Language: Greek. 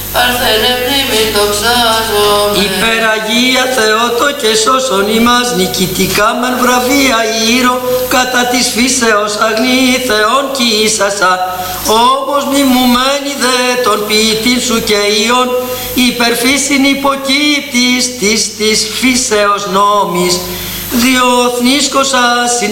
Παρθένε μνήμη δοξάζομαι. Υπεραγία Θεότο και σώσον ημάς, νικητικά μεν βραβεία ήρω, κατά της φύσεως αγνή Θεόν κοίσασα. Όμως μιμουμένη δε τον ποιητήν σου και ιον, υπερφύσιν υποκύπτης της φύσεως νόμης, διόθνίσκωσα